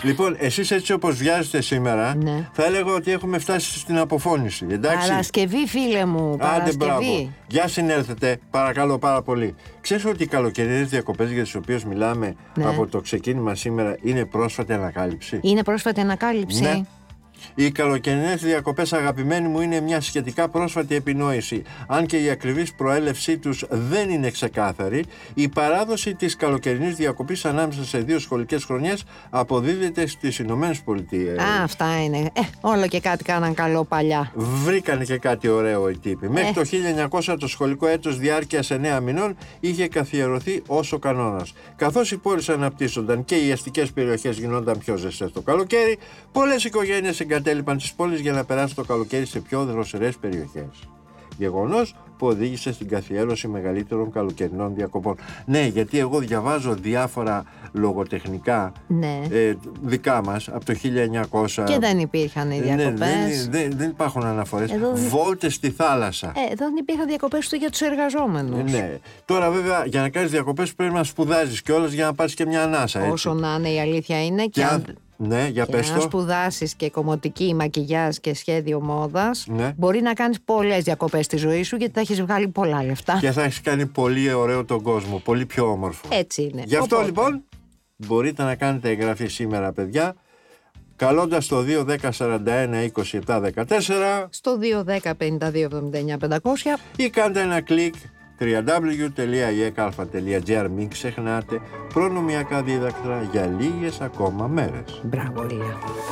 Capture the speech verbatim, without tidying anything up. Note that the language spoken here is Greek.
Λοιπόν, εσείς έτσι όπως βιάζετε σήμερα, Ναι. θα έλεγα ότι έχουμε φτάσει στην αποφώνηση. Εντάξει. Παρασκευή, φίλε μου. Άντε, Παρασκευή. μπράβο. Για συνέλθετε, παρακαλώ πάρα πολύ. Ξέρεις ότι οι καλοκαιρινές διακοπές για τις οποίες μιλάμε Ναι. από το ξεκίνημα σήμερα είναι πρόσφατη ανακάλυψη? Είναι πρόσφατη ανακάλυψη. Ναι. Οι καλοκαιρινές διακοπές, αγαπημένοι μου, είναι μια σχετικά πρόσφατη επινόηση. Αν και η ακριβής προέλευσή τους δεν είναι ξεκάθαρη, η παράδοση της καλοκαιρινής διακοπής ανάμεσα σε δύο σχολικές χρονιές αποδίδεται στις Ηνωμένες Πολιτείες. Α, αυτά είναι. Ε, όλο και κάτι κάναν καλό παλιά. Βρήκανε και κάτι ωραίο οι τύποι. Μέχρι Ε. το χίλια εννιακόσια το σχολικό έτος διάρκειας εννέα μηνών είχε καθιερωθεί ως ο κανόνας. Καθώς οι πόλεις αναπτύσσονταν και οι αστικές περιοχές γινόταν πιο ζεστές το καλοκαίρι, πολλές οικογένειες εγκατέλειπαν τις πόλεις για να περάσουν το καλοκαίρι σε πιο δροσερές περιοχές. Γεγονός που οδήγησε στην καθιέρωση μεγαλύτερων καλοκαιρινών διακοπών. Ναι, γιατί εγώ διαβάζω διάφορα λογοτεχνικά Ναι. ε, δικά μας από το χίλια εννιακόσια. Και δεν υπήρχαν οι Ναι, διακοπές. δεν, δεν, δεν υπάρχουν αναφορές. Εδώ- Βόλτες στη θάλασσα. Ε, εδώ δεν υπήρχαν διακοπές ούτε για τους εργαζόμενους. Ναι. Τώρα βέβαια για να κάνεις διακοπές πρέπει να σπουδάζεις κιόλας για να πάρεις και μια ανάσα. Έτσι. Όσο να είναι, η αλήθεια είναι. Και, Και αν, αν- Ναι, για και πες αν το. σπουδάσεις και κομμωτική, μακιγιάζ και σχέδιο μόδας, Ναι. μπορεί να κάνεις πολλές διακοπές στη ζωή σου, γιατί θα έχεις βγάλει πολλά λεφτά. Και θα έχεις κάνει πολύ ωραίο τον κόσμο, πολύ πιο όμορφο. Έτσι είναι. Γι' αυτό Οπότε, λοιπόν μπορείτε να κάνετε εγγραφή σήμερα, παιδιά, καλώντας το δύο δέκα σαράντα ένα είκοσι επτά δεκατέσσερα στο δύο δέκα πενήντα δύο εβδομήντα εννιά πεντακόσια. ή κάντε ένα κλικ double-u double-u double-u τελεία i e k a l p h a τελεία g r. Μην ξεχνάτε, προνομιακά δίδακτρα για λίγες ακόμα μέρες. Μπράβο, Λία.